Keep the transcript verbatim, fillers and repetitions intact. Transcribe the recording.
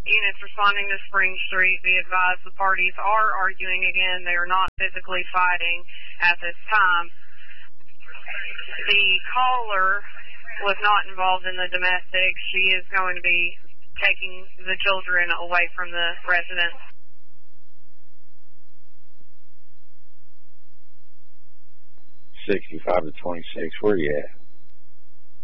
units responding to Spring Street, be advised the parties are arguing again. They are not physically fighting at this time. The caller was not involved in the domestic. She is going to be taking the children away from the residence. sixty-five to twenty-six, where you at?